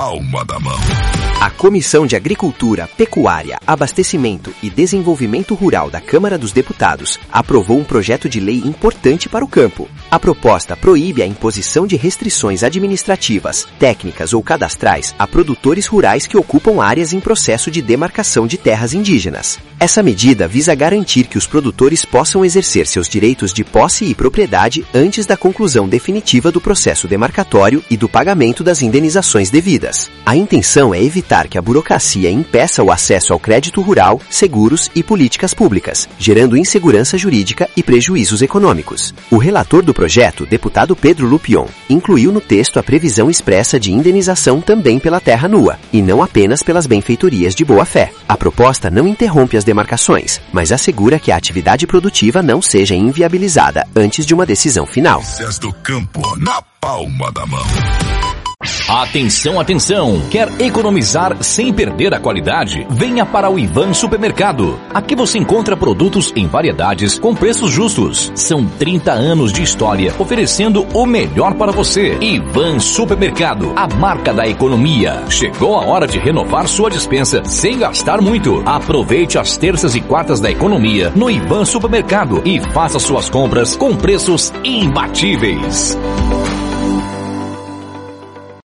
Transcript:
palma da mão. A Comissão de Agricultura, Pecuária, Abastecimento e Desenvolvimento Rural da Câmara dos Deputados aprovou um projeto de lei importante para o campo. A proposta proíbe a imposição de restrições administrativas, técnicas ou cadastrais a produtores rurais que ocupam áreas em processo de demarcação de terras indígenas. Essa medida visa garantir que os produtores possam exercer seus direitos de posse e propriedade antes da conclusão definitiva do processo demarcatório e do pagamento das indenizações devidas. A intenção é evitar que a burocracia impeça o acesso ao crédito rural, seguros e políticas públicas, gerando insegurança jurídica e prejuízos econômicos. O relator do projeto, deputado Pedro Lupion, incluiu no texto a previsão expressa de indenização também pela terra nua, e não apenas pelas benfeitorias de boa-fé. A proposta não interrompe as demarcações, mas assegura que a atividade produtiva não seja inviabilizada antes de uma decisão final. Notícias do campo na palma da mão. Atenção, atenção! Quer economizar sem perder a qualidade? Venha para o Ivan Supermercado. Aqui você encontra produtos em variedades com preços justos. São 30 anos de história oferecendo o melhor para você. Ivan Supermercado, a marca da economia. Chegou a hora de renovar sua despensa sem gastar muito. Aproveite as terças e quartas da economia no Ivan Supermercado e faça suas compras com preços imbatíveis.